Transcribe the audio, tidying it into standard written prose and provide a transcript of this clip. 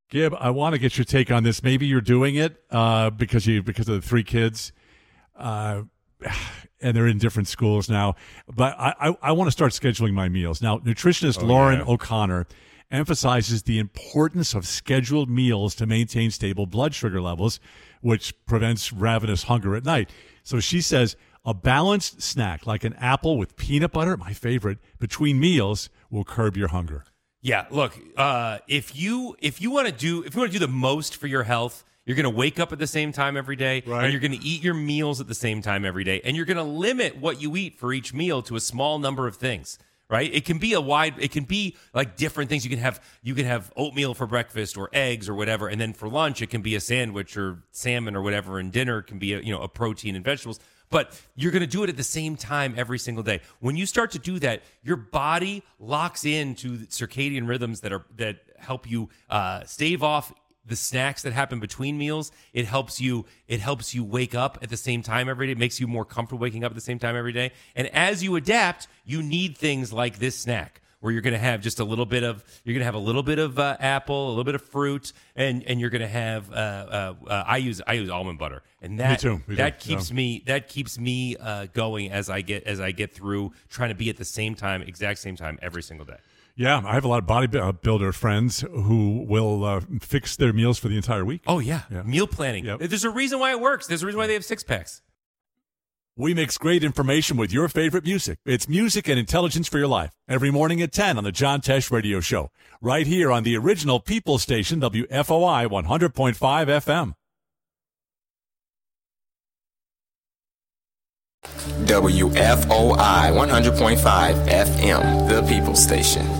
Gib, I want to get your take on this. Maybe you're doing it because of the 3 kids, and they're in different schools now. But I want to start scheduling my meals. Now, nutritionist Lauren O'Connor emphasizes the importance of scheduled meals to maintain stable blood sugar levels, which prevents ravenous hunger at night. So she says a balanced snack like an apple with peanut butter, my favorite, between meals will curb your hunger. Yeah, look, if you want to do the most for your health, you're going to wake up at the same time every day, right, and you're going to eat your meals at the same time every day, and you're going to limit what you eat for each meal to a small number of things. Right? It can be like different things. You can have oatmeal for breakfast or eggs or whatever, and then for lunch it can be a sandwich or salmon or whatever, and dinner can be a protein and vegetables. But you're going to do it at the same time every single day. When you start to do that, your body locks into circadian rhythms that help you stave off the snacks that happen between meals. It helps you wake up at the same time every day. It makes you more comfortable waking up at the same time every day. And as you adapt, you need things like this snack, where you're going to have just a little bit of apple, a little bit of fruit, and you're going to have I use almond butter, and that keeps me going as I get through trying to be at the exact same time every single day. Yeah, I have a lot of bodybuilder friends who will fix their meals for the entire week. Oh yeah. Meal planning. Yep. There's a reason why it works. There's a reason why they have 6-packs. We mix great information with your favorite music. It's music and intelligence for your life. Every morning at 10 on the John Tesh Radio Show. Right here on the original People Station, WFOI 100.5 FM. WFOI 100.5 FM, the People Station.